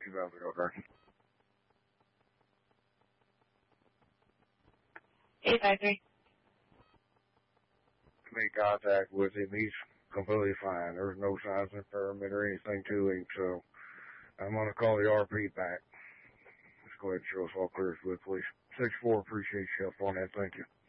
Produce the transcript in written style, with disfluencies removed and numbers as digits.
Keep out the drinking. Hey, Patrick. Made contact with him. He's completely fine. There's no signs of impairment or anything to him, so I'm going to call the RP back. Let's go ahead and show us all clear with, please. 6-4, appreciate your help on that. Thank you.